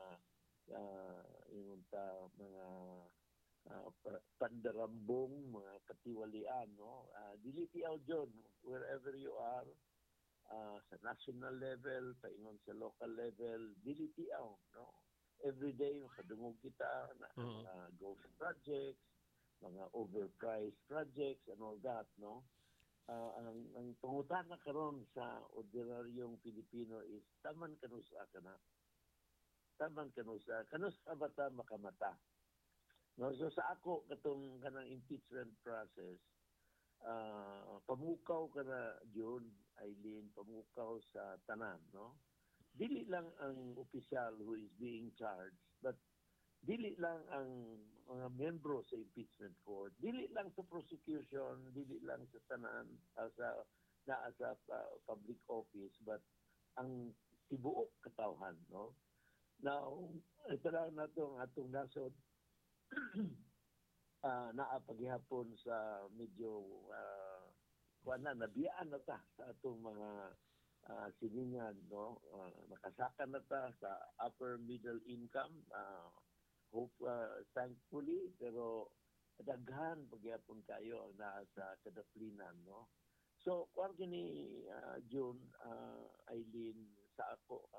mga pandarambong, mga katiwalian, no? Dili tiyaw John, wherever you are, sa national level, paingon sa local level, dili tiyaw, no? Every day makadungog kita na ghost projects, mga overpriced projects and all that, no? Ang pangutana karon sa ordinaryong Pilipino is taman kanusa kana. Taman kanusa bata makamata. No, so sa ako katong kanang impeachment process, pamukaw kana June, Eileen, pamukaw sa tanan, no? Dili lang ang opisyal who is being charged, but dili lang ang mga membro sa impeachment court, dili lang sa prosecution, dili lang sa tanan, sa public office, but ang tibuok katawhan, no? Now, ito lang atong nasod, naapaghihapon sa medyo nabiyaan na ta sa atong mga siningan, no? Nakasakan na ta sa upper middle income, thankfully, pero daghan pagyapon kayo ang naa sa kadaplinan, no? So, kung gini June, Eileen, sa ako,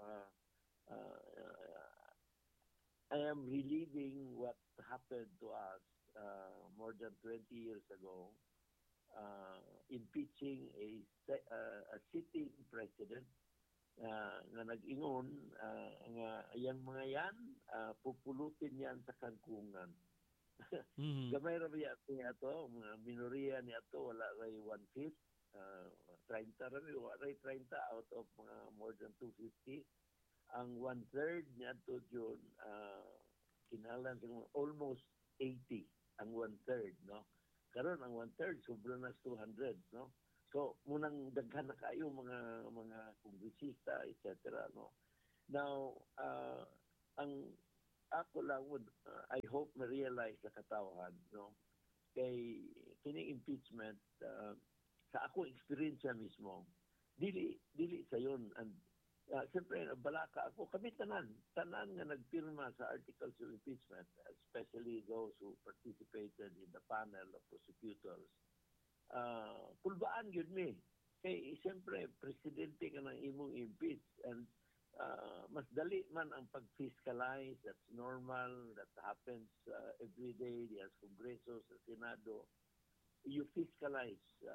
I am reliving what happened to us more than 20 years ago, impeaching a sitting president nga nag-ingon nga yang mga yan pupulutin yan sa kangkungan. Gamay ra niya ato, mga minoriya niya ato, wala ray 1/5. 30 rami, waray 30 out of mga more than 250. Ang one-third niya to June, kinalan almost 80 ang one-third, no? Karon ang one-third, sobrang na 200, no? So, munang daghan na kayo mga kongresista, etc., no? Now, ang ako lang would, I hope ma-realize sa katawan, no? Kay kining impeachment, sa ako experience mismo, dili sa yon. And siyempre balaka ako, kami tanan nga nagpirma sa articles of impeachment, especially those who participated in the panel of prosecutors. Kulbaan yun mi, kay siyempre presidente ka ng imong impeach, and mas dali man ang pag-fiscalize. That's normal, that happens every day. There's Kongreso, sa Senado, you fiscalize,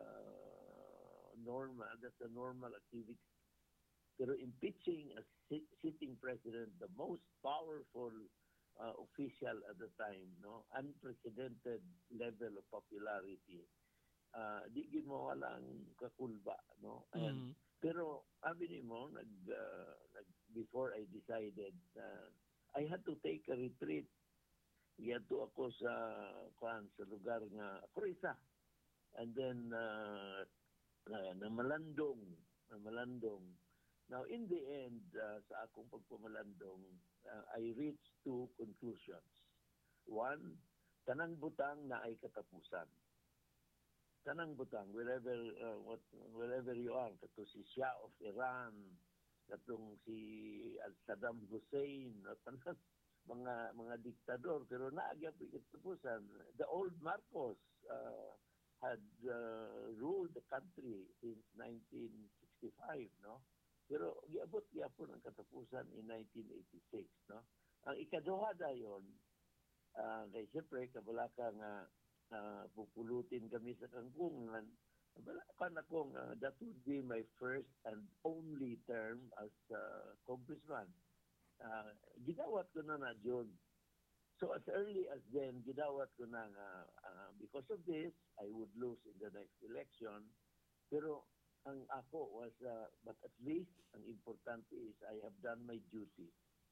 normal, that's a normal activity. Pero impeaching a sitting president, the most powerful official at the time, no, unprecedented level of popularity, di gid mo walang kakulba, no. And pero abi nimo before I decided, I had to take a retreat. Giadto ako sa lugar nga Corisa. And then na Malandong. Now in the end, sa akong pagpamalandong, I reached two conclusions. One, tanang butang na ay katapusan. Tanang butang, wherever you are, kato si Shah of Iran, katong si Saddam Hussein, mga diktador, pero naagya po katapusan. The old Marcos had ruled the country since 1965, no? Pero giabot gyapon ang katapusan in 1986, no? Ang ikaduha dayon, kay siyempre kabalaka nga pupulutin kami sa kangkungan. Kan akong that would be my first and only term as congressman. Gidawat ko na June. So as early as then, gidawat ko na because of this, I would lose in the next election. Pero ang ako was, but at least, ang importante is I have done my duty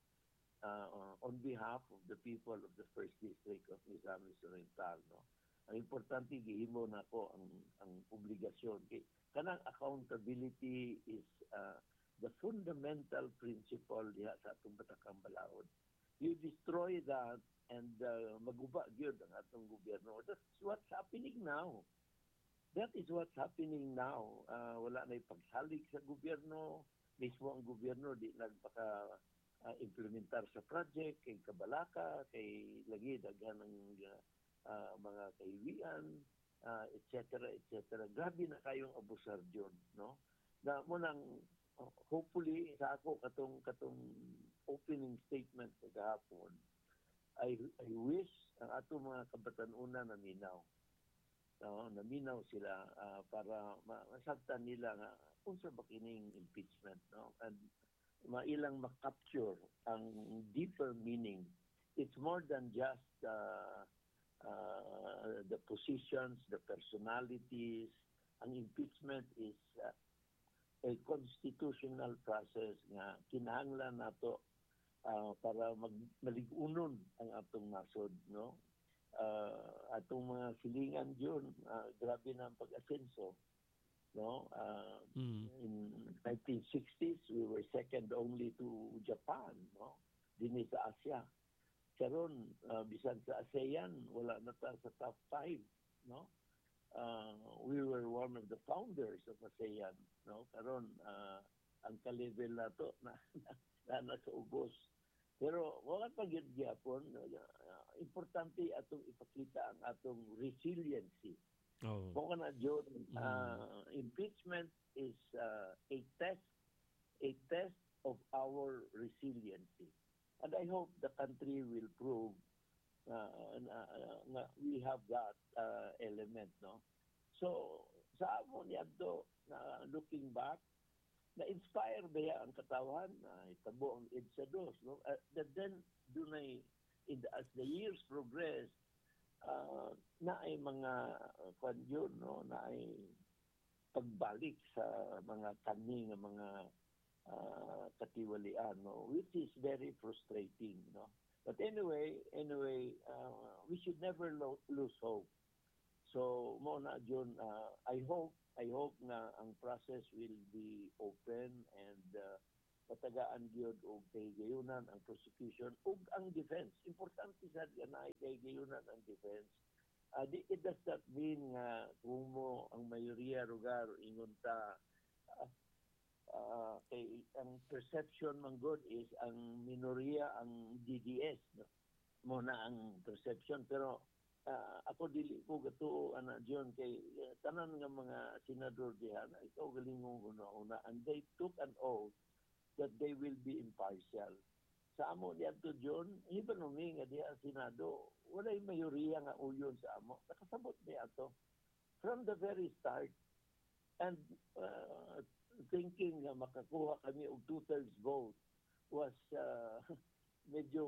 on behalf of the people of the First District of Misamis Oriental, no? Ang importante, gihimo na ko ang obligasyon. Kanang accountability is the fundamental principle diha sa atong Batakang Balaod. You destroy that and maguba gyud ang atong gobyerno. That's what's happening now. That is what's happening now. Wala na pagsalig sa gobyerno. Mismo ang gobyerno di nagpaka-implementar sa project, kay kabalaka, kay lagi daghan ng mga kaiwian, etc. Grabe na kayong abusar dyon, no? Na mo nang hopefully sa ako katong opening statement sa gahapon, I wish ang ato mga kabatan-una naminaw. No, naminaw sila para masabtan nila nga unsa ba kining impeachment, no? And mailang ma-capture ang deeper meaning. It's more than just the positions, the personalities. Ang impeachment is a constitutional process nga kinahanglan nato para maligunon ang atong nasod, no? Atong mga silingan yun, grabe na ang pag-asenso, no? In 1960s, we were second only to Japan, no? Dinhi sa Asia. Karon bisan sa ASEAN, wala na ta sa top 5, no? We were one of the founders of ASEAN, no? Karon ang ka-level na to na nasa ubos. Pero wala pa gyud gyapon, importante atong ipakita ang atong resiliency. Kung na jud impeachment is a test of our resiliency. And I hope the country will prove we have that element, no? So sa amon yadto, looking back, na-inspire ba ang katawan? Itabo ang EDSA 2, no? Then, dunay, as the years progress, na ay mga kwanyon, no? Na ay pagbalik sa mga kani nga mga katiwalian, no, which is very frustrating, no. But anyway, we should never lose hope. So mo na John, I hope na ang process will be open and patagaan gyud og kay gayunan ang prosecution ug ang defense. Importante sad na kay gayunan ang defense. It does not mean nga kung mo ang mayoriya lugar ingon ta kay ang perception man good is ang minoriya ang DDS, no? Mo na ang perception, pero ako dili ko gato ana John kay tanan nga mga senador diha na ikaw galingong una and they took an oath that they will be impartial. Sa amo diadto John, even umi nga diha Senado, walay mayoriya nga uyon sa amo. Nakasabot diadto from the very start, and thinking nga makakuha kami og 2/3 vote was medyo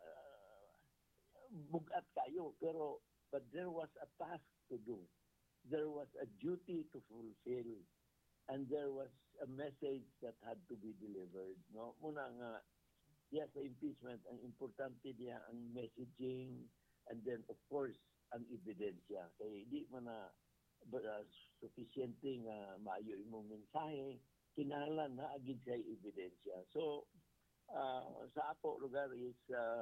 bugat kayo, pero but there was a task to do, there was a duty to fulfill, and there was a message that had to be delivered, no. Muna nga sa impeachment ang importante diya ang messaging, and then of course ang ebidensya. Kay di man na sufficiente nga maayo imong mensahe, kinahanglan na agid sa ebidensya. So sa ako lugar is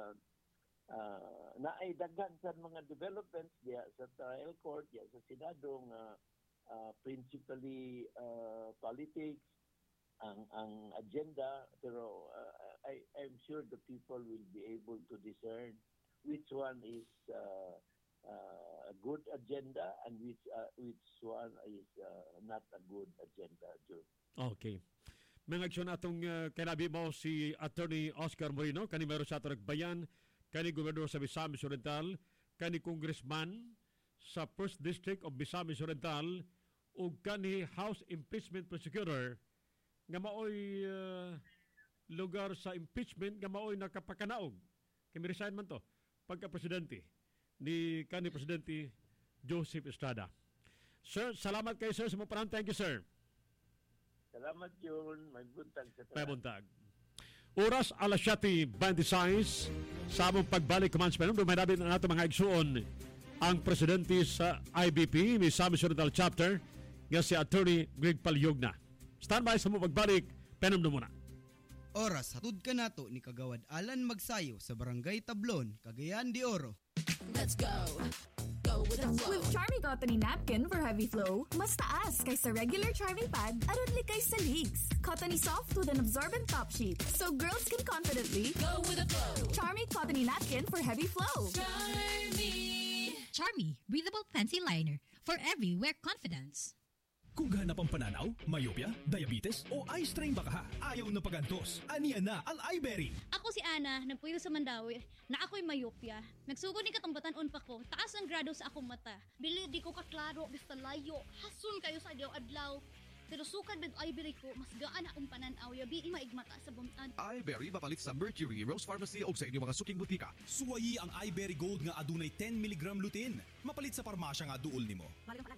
naay daghan sa mga developments diya sa trial court, diya sa Senado nga principally politics ang agenda, pero I'm sure the people will be able to discern which one is a good agenda and which one is not a good agenda, Joe. Okay. Mga aksyon atong kanabi mo si Attorney Oscar Moreno, kani meron sa atong nagbayan, kani Gobernador sa Misamis Oriental, kani Congressman sa 1st District of Misamis Oriental, o kani House Impeachment Prosecutor nga maoy lugar sa impeachment nga maoy nakapakanaog. Kami resign man to pagka-presidente ni kani Presidente Joseph Estrada. Sir, salamat kayo sir sa mga panahon. Thank you, sir. Salamat yun. May buntag sa tanan. May buntag. Oras alas 7:26 sa among pagbalik commencement. May nabi na nato mga igsuon ang presidente sa IBP, Misamis Oriental Chapter, nga si Attorney Greg Palyogna. Standby sa mong pagbalik, penamdo muna. Oras, hatud ka nato ni Kagawad Alan Magsayo sa Barangay Tablon, Cagayan de Oro. Let's go! Go with the flow. With Charmy Cotton Napkin for heavy flow, mas taas kaysa regular Charmy pad aron likay sa leaks. Cottony soft with an absorbent top sheet, so girls can confidently go with the flow. Charmy Cotton Napkin for heavy flow. Charmy, breathable fancy liner for every wear confidence. Kung gahanap ang pananaw, myopia, diabetes, o eye strain baka ha, ayaw na pagantos. Aniya na ang iBerry. Ako si Ana, nagpuyo sa Mandawi, na ako'y myopia. Nagsugod ni katong batan-on pa ko, taas ang grado sa akong mata. Bili di ko kaklaro, basta layo, hasun kayo sa adlaw-adlaw. Pero sukad med iBerry ko, mas gaan akong pananaw, yabi maigmata sa buntad. iBerry mapalit sa Mercury, Rose Pharmacy o sa inyong mga suking butika. Suwayi ang iBerry Gold nga adunay 10 mg lutein. Mapalit sa parmasya nga duol nimo.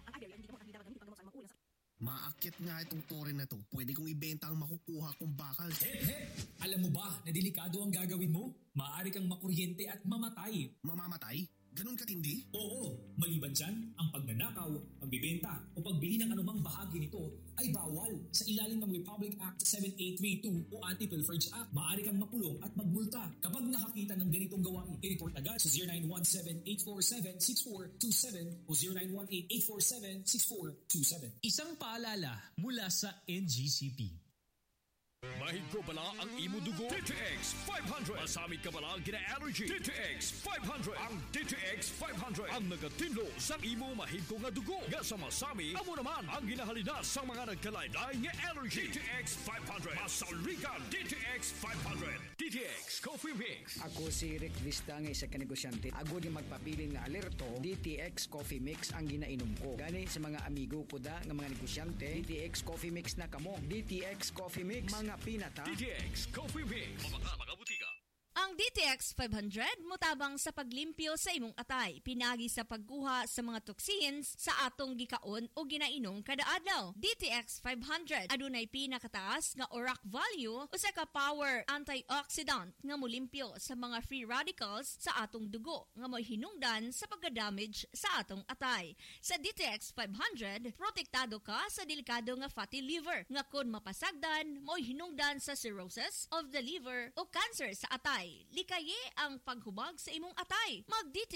Maakit nga itong tore na to. Pwede kong ibenta ang makukuha kong bakal. Alam mo ba na delikado ang gagawin mo? Maaari kang makuryente at mamatay. Mamamatay? Ganun katindi? Oo. Maliban dyan, ang pagnanakaw, pagbibenta o pagbili ng anumang bahagi nito ay bawal sa ilalim ng Republic Act 7832 o Anti-Pilferage Act. Maaari kang makulong at magmulta kapag nakakita ng ganitong gawain. I-report agad sa 0917-847-6427 o 0918-847-6427. Isang paalala mula sa NGCP. Mahig ko bala ang imo dugo? DTX 500. Masamit ka bala ang gina-allergy? DTX 500. Ang DTX 500 ang nagatinlo sa imo mahig ko nga dugo. Nga sa masami, amo naman ang ginahalina sa mga nagkalaylay nga allergy. DTX 500. Masaligan DTX 500. DTX Coffee Mix. Ako si Rick Vista nga isa ka negosyante. Ako di magpabilin nga alerto, DTX Coffee Mix ang ginainom ko. Gani sa mga amigo ko da nga mga negosyante, DTX Coffee Mix na kamo. DTX Coffee Mix, mga pinata. DTX Coffee Mix. Mga butika. Ang DTX 500 motabang sa paglimpyo sa imong atay, pinagi sa pagkuha sa mga toxins sa atong gikaon o ginainom kada adlaw. DTX 500 adunay pinakataas nga ORAC value o sa ka-power antioxidant nga molimpyo sa mga free radicals sa atong dugo nga mo'y hinungdan sa pagka-damage sa atong atay. Sa DTX 500, protektado ka sa delikado nga fatty liver nga kun mapasagdan mo'y hinungdan sa cirrhosis of the liver o cancer sa atay. Likaye ang paghubag sa imong atay. Mag-DTX